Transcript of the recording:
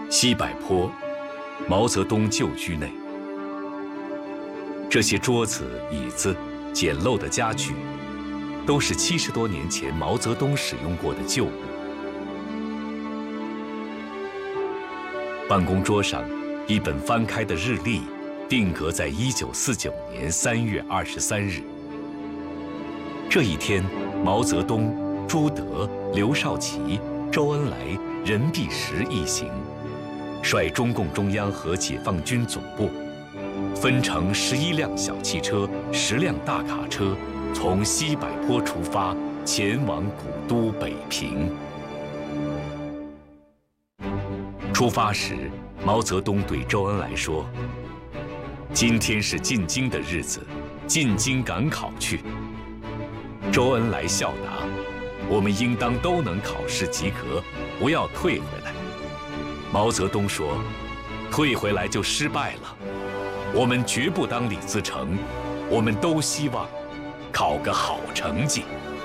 西柏坡，毛泽东旧居内。这些桌子、椅子、简陋的家具，都是70多年前毛泽东使用过的旧物。办公桌上，一本翻开的日历，定格在1949年3月23日。这一天，毛泽东、朱德、刘少奇、周恩来、任弼时一行，率中共中央和解放军总部，分乘11辆小汽车、10辆大卡车，从西柏坡出发，前往古都北平。出发时，毛泽东对周恩来说：“今天是进京的日子，进京赶考去。”周恩来笑答：“我们应当都能考试及格，不要退回来。”毛泽东说：“退回来就失败了，我们绝不当李自成，我们都希望考个好成绩。”